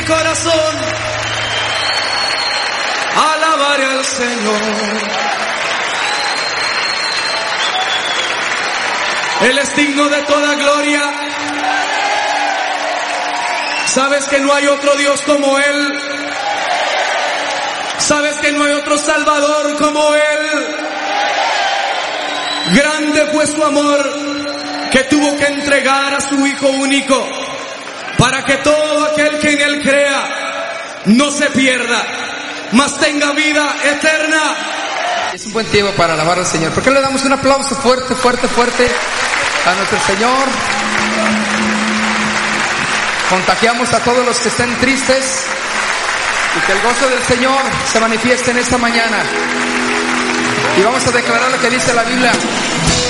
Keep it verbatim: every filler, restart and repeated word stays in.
corazón, alabaré al Señor. Él es digno de toda gloria. Sabes que no hay otro Dios como Él. Sabes que no hay otro Salvador como Él. Grande fue su amor, que tuvo que entregar a su Hijo único, para que todo aquel que en Él crea no se pierda, mas tenga vida eterna. Es un buen tiempo para alabar al Señor. ¿Por qué le damos un aplauso fuerte, fuerte, fuerte a nuestro Señor? Contagiamos a todos los que estén tristes y que el gozo del Señor se manifieste en esta mañana. Y vamos a declarar lo que dice la Biblia.